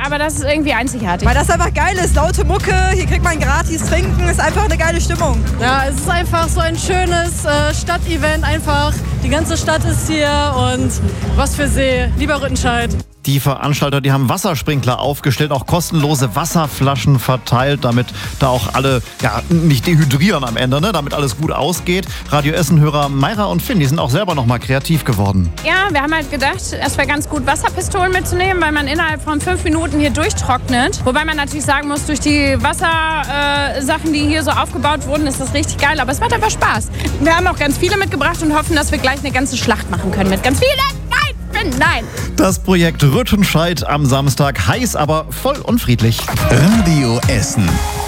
aber das ist irgendwie einzigartig. Weil das einfach geil ist, laute Mucke, hier kriegt man gratis trinken, ist einfach eine geile Stimmung. Ja, es ist einfach so ein schönes Stadtevent einfach. Die ganze Stadt ist hier und was für See, lieber Rüttenscheid. Die Veranstalter, die haben Wassersprinkler aufgestellt, auch kostenlose Wasserflaschen verteilt, damit da auch alle nicht dehydrieren am Ende, ne? Damit alles gut ausgeht. Radio Essen-Hörer Mayra und Finn, die sind auch selber noch mal kreativ geworden. Ja, wir haben halt gedacht, es wäre ganz gut, Wasserpistolen mitzunehmen, weil man innerhalb von 5 Minuten hier durchtrocknet. Wobei man natürlich sagen muss, durch die Wassersachen, die hier so aufgebaut wurden, ist das richtig geil. Aber es macht einfach Spaß. Wir haben auch ganz viele mitgebracht und hoffen, dass wir gleich eine ganze Schlacht machen können mit ganz vielen. Nein! Das Projekt Rüttenscheid am Samstag, heiß, aber voll unfriedlich. Radio Essen.